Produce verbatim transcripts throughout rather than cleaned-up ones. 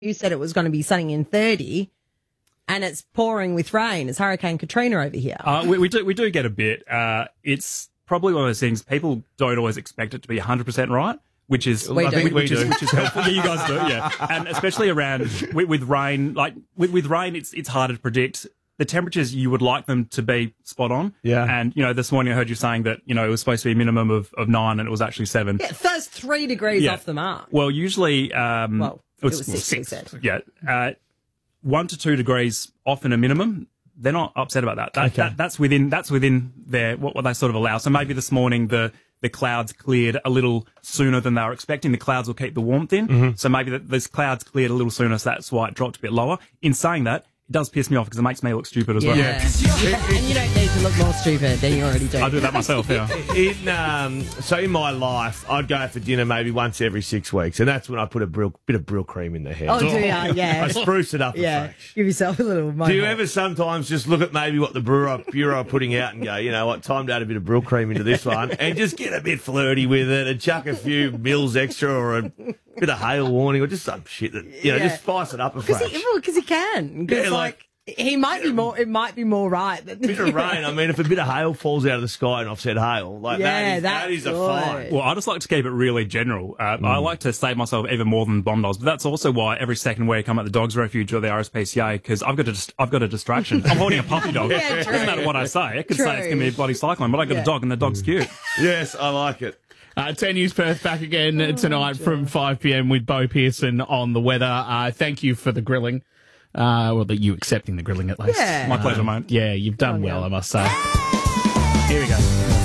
You said it was going to be sunny in thirty, and it's pouring with rain. It's Hurricane Katrina over here. Uh, we, we do we do get a bit. Uh, it's probably one of those things people don't always expect it to be one hundred percent right, which is We I do. think, We which, do. Is, which is helpful. Yeah, you guys do. Yeah, and especially around with, with rain, like with, with rain, it's it's harder to predict. The temperatures you would like them to be spot on. Yeah. And, you know, this morning I heard you saying that, you know, it was supposed to be a minimum of, of nine and it was actually seven. Yeah, first three degrees Yeah. off the mark. Well, usually, um, Well, it was six, we said. Yeah. Uh, one to two degrees often a minimum. They're not upset about that. That, Okay. that that's within, that's within their, what, what they sort of allow. So maybe this morning the, the clouds cleared a little sooner than they were expecting. The clouds will keep the warmth in. Mm-hmm. So maybe the, those clouds cleared a little sooner. So that's why it dropped a bit lower. In saying that, it does piss me off because it makes me look stupid as well. Yeah. And you don't need to look more stupid than you already do. I do that myself, yeah. In, um, so in my life, I'd go for dinner maybe once every six weeks, and that's when I put a brill, bit of brill cream in the hair. Oh, do you? Yeah. I spruce it up. Yeah. A fresh. Give yourself a little moment. Do you ever sometimes just look at maybe what the bureau, bureau are putting out and go, you know what, time to add a bit of brill cream into this one and just get a bit flirty with it and chuck a few mils extra or a bit of hail warning or just some shit that, you know, Yeah. just spice it up a Because fresh. he, well, 'cause he can. 'Cause, Yeah, like, like- he might be more, it might be more right. Than, bit of rain. I mean, if a bit of hail falls out of the sky and I've said hail, like Yeah, that is, that that's is a good. fine. Well, I just like to keep it really general. Uh, Mm. I like to save myself even more than bomb dolls, but that's also why every second week I'm at the Dogs Refuge or the R S P C A because I've got a dist- I've got a distraction. I'm holding a puppy dog. Yeah, It true. doesn't matter what I say. It could True. say it's going to be a bloody cyclone, but I got Yeah. a dog and the dog's cute. Yes, I like it. Uh, ten News Perth back again Oh, tonight from five p.m. with Bo Pearson on the weather. Uh, thank you for the grilling. Uh, well, the, you accepting the grilling at least. Yeah. My pleasure, mate. Yeah, you've done on, well, yeah. I must say. Here we go.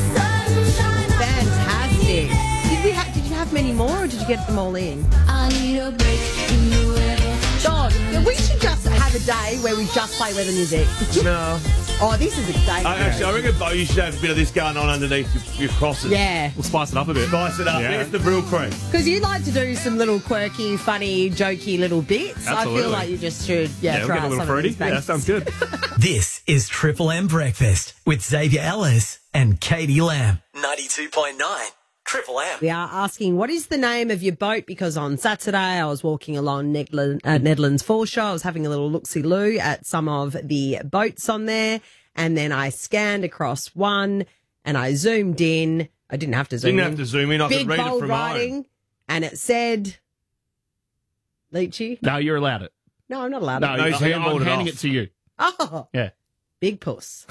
Fantastic. Did, we ha- did you have many more or did you get them all in? I need a break from the weather. God, we should just have a day where we just play weather music. No. Oh, this is exciting. I, actually, I reckon, Bo, you should have a bit of this going on underneath your, your crosses. Yeah. We'll spice it up a bit. Spice it up. Yeah. There's the brill cream. Because you like to do some little quirky, funny, jokey little bits. I Absolutely. feel like you just should, yeah, Yeah, we'll try get a out little some fruity. of these Yeah, that things. sounds good. This is Triple M Breakfast with Xavier Ellis and Katie Lamb. ninety-two point nine Triple M. We are asking, what is the name of your boat? Because on Saturday I was walking along Nedland, uh, Nedlands Foreshore. I was having a little look-see-loo at some of the boats on there. And then I scanned across one and I zoomed in. I didn't have to zoom Didn't in. have to zoom in. I Big, could read bold it from writing. home. And it said, Leachy? No, you're allowed it. No, I'm not allowed No, to. No, he's I- handballed I'm it handing off. it to you. Oh, Yeah. big puss.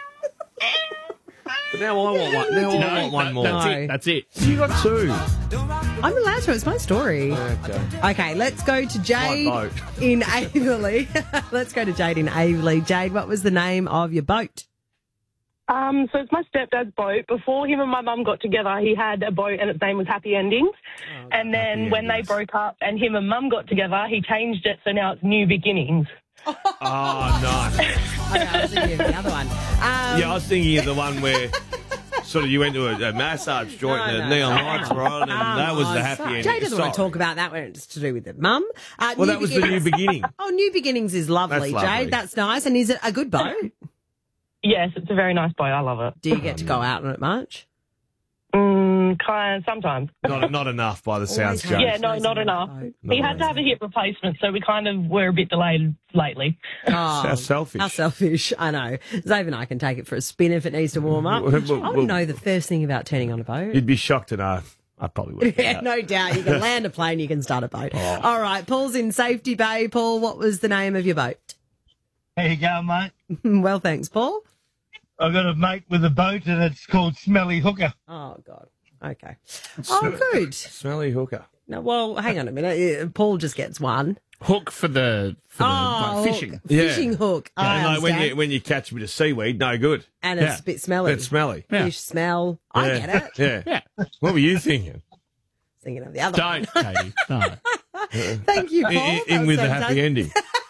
But now I want one. Now I want one that- more. That's No. it. That's it. You got two. I'm allowed to. It's my story. Okay. Okay, let's go to Jade boat. in Averley. Let's go to Jade in Averley. Jade, what was the name of your boat? Um, so it's my stepdad's boat. Before him and my mum got together, he had a boat and its name was Happy Endings. and then Happy when Endings. they broke up and him and mum got together, he changed it so now it's New Beginnings. Oh, nice. Okay, I was thinking of the other one. Um, Yeah, I was thinking of the one where sort of you went to a, a massage joint No, and the no, neon no. lights were on, and that was the happy Sorry. ending. Jade doesn't want to Sorry. talk about that when it's to do with it. Mum? Uh, Well, New that was the new Beginnings. beginning. Oh, New Beginnings is lovely, That's lovely. Jade. That's nice. And is it a good boat? Yes, it's a very nice boat. I love it. Do you get to go out on it much? Mm, kind of, sometimes. Not, not enough by the sounds, Always Jade. Yeah, no, not enough. Not He had to enough. have a hip replacement, so we kind of were a bit delayed lately. Oh, How selfish. How selfish. I know. Zave and I can take it for a spin if it needs to warm up. Well, I well, wouldn't know the first thing about turning on a boat. You'd be shocked to know. I probably would. Yeah, no doubt. You can land a plane, you can start a boat. Oh. All right, Paul's in Safety Bay. Paul, what was the name of your boat? There you go, mate. Well, thanks, Paul. I've got a mate with a boat and it's called Smelly Hooker. Oh, God. Okay. Oh, good. Smelly hooker. No, well, hang on a minute. Uh, Paul just gets one. Hook for the, for the Oh, like, fishing. hook. Yeah. Fishing hook. I And like when understand. you when you catch a bit of seaweed, no good. And Yeah. it's a bit smelly. It's smelly. Yeah. Fish smell. I Yeah. get it. Yeah. Yeah. What were you thinking? Thinking of the other Don't, Katie. No. one. Thank you, Paul. In, in, That in was with the fantastic. happy ending.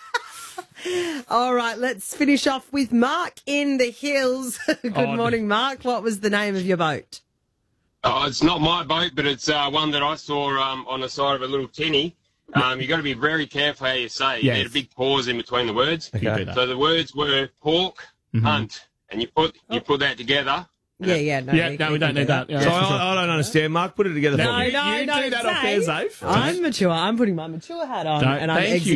All right, let's finish off with Mark in the hills. Good Oh, morning, Mark. What was the name of your boat? Oh, it's not my boat, but it's uh, one that I saw um, on the side of a little tinny. Um, you've got to be very careful how you say. You Yes. need a big pause in between the words. You do that. So the words were hawk, hunt, and you put you put that together, Yeah, yeah, no. Yeah, we- no, we we don't can need do that. Yeah, So that's for sure. I, I don't understand. Mark, put it together No, for me. you- you do that off air, Zave. I'm mature. I'm putting my mature hat on, No, and I'm thank you.